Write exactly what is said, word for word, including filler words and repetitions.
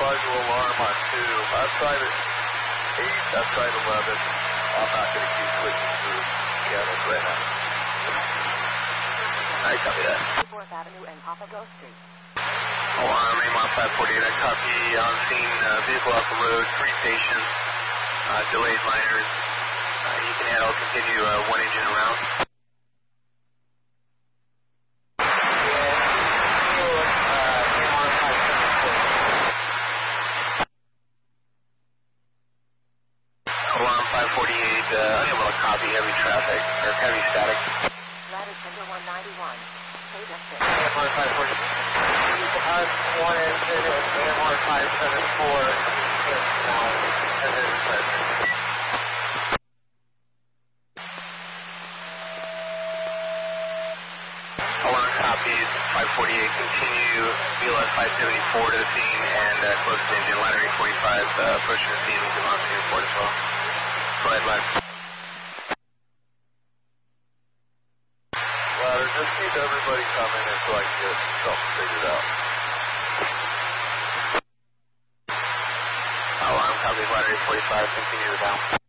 visual alarm on two. Outside at eight, outside eleven. I'm not going to keep switching through channels right now. I copy that. fourth Avenue and Papago Street. Alarm, Amon five forty-eight, I copy. On scene, uh, vehicle off the road, three stations, uh, delayed minors. Uh, you can handle, continue uh, one engine around. Alarm five forty-eight, uh, unable to copy heavy traffic, or heavy static. Ladder Tender one ninety-one. Data six. A M R five forty-eight. I'm one engine at A M R five seventy-four. Now, and then Alarm copies, five forty-eight, continue, B L S five seventy-four to the scene, and uh, close to engine, ladder eight forty-five, uh, approaching the scene, we'll come on to the report as well. Go ahead, ladder. Ladder, just keep everybody coming in so I can get something figured out. Alarm copies, ladder eight forty-five, continue down.